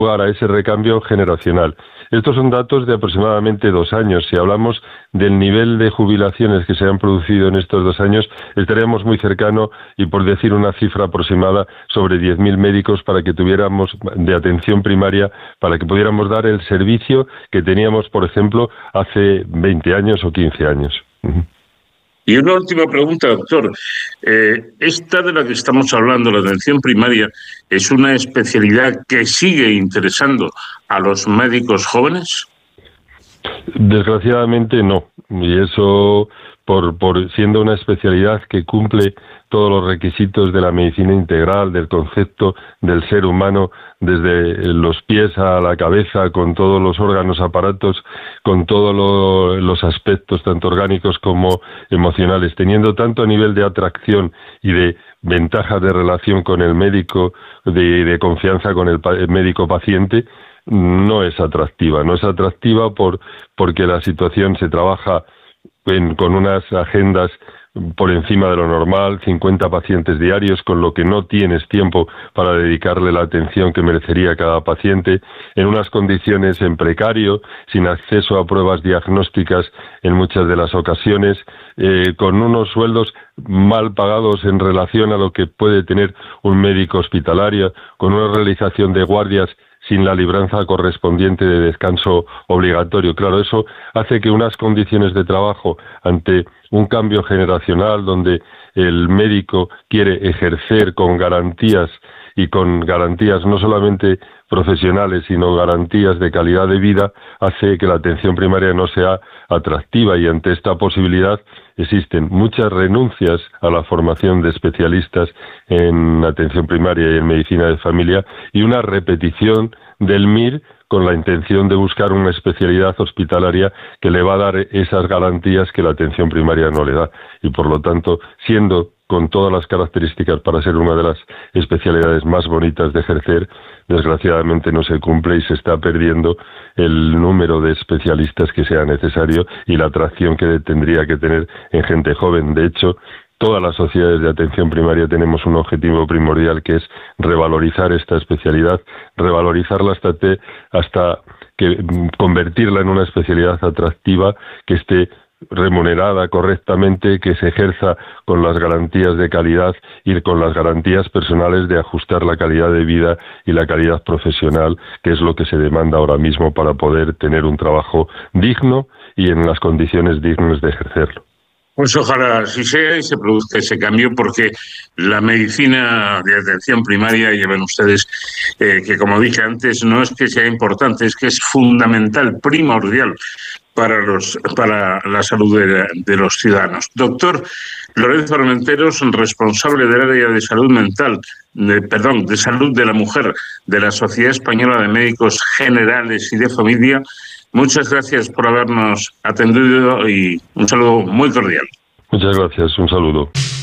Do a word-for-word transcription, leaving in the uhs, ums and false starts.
lugar a ese recambio generacional. Estos son datos de aproximadamente dos años. Si hablamos del nivel de jubilaciones que se han producido en estos dos años, estaríamos muy cercano, y por decir una cifra aproximada, sobre diez mil médicos para que tuviéramos de atención primaria, para que pudiéramos dar el servicio que teníamos, por ejemplo, hace veinte años o quince años. Uh-huh. Y una última pregunta, doctor. Eh, esta de la que estamos hablando, la atención primaria, ¿es una especialidad que sigue interesando a los médicos jóvenes? Desgraciadamente no, y eso por, por siendo una especialidad que cumple todos los requisitos de la medicina integral, del concepto del ser humano, desde los pies a la cabeza, con todos los órganos, aparatos, con todos lo, los aspectos, tanto orgánicos como emocionales, teniendo tanto a nivel de atracción y de ventajas de relación con el médico, de, de confianza con el, el médico paciente, no es atractiva. No es atractiva por porque la situación se trabaja en, con unas agendas por encima de lo normal, cincuenta pacientes diarios, con lo que no tienes tiempo para dedicarle la atención que merecería cada paciente, en unas condiciones en precario, sin acceso a pruebas diagnósticas en muchas de las ocasiones, eh, con unos sueldos mal pagados en relación a lo que puede tener un médico hospitalario, con una realización de guardias sin la libranza correspondiente de descanso obligatorio. Claro, eso hace que unas condiciones de trabajo ante un cambio generacional donde el médico quiere ejercer con garantías y con garantías no solamente profesionales, sino garantías de calidad de vida, hace que la atención primaria no sea atractiva, y ante esta posibilidad existen muchas renuncias a la formación de especialistas en atención primaria y en medicina de familia, y una repetición del M I R con la intención de buscar una especialidad hospitalaria que le va a dar esas garantías que la atención primaria no le da. Y por lo tanto, siendo con todas las características para ser una de las especialidades más bonitas de ejercer, desgraciadamente no se cumple y se está perdiendo el número de especialistas que sea necesario y la atracción que tendría que tener en gente joven. De hecho, todas las sociedades de atención primaria tenemos un objetivo primordial, que es revalorizar esta especialidad, revalorizarla hasta, te, hasta que convertirla en una especialidad atractiva, que esté remunerada correctamente, que se ejerza con las garantías de calidad y con las garantías personales de ajustar la calidad de vida y la calidad profesional, que es lo que se demanda ahora mismo para poder tener un trabajo digno y en las condiciones dignas de ejercerlo. Pues ojalá así sea y se produzca ese cambio, porque la medicina de atención primaria, ya ven ustedes eh, que, como dije antes, no es que sea importante, es que es fundamental, primordial para los para la salud de, de los ciudadanos. Doctor Lorenzo Armenteros, responsable del área de salud mental, de, perdón, de salud de la mujer de la Sociedad Española de Médicos Generales y de Familia, muchas gracias por habernos atendido y un saludo muy cordial. Muchas gracias, un saludo.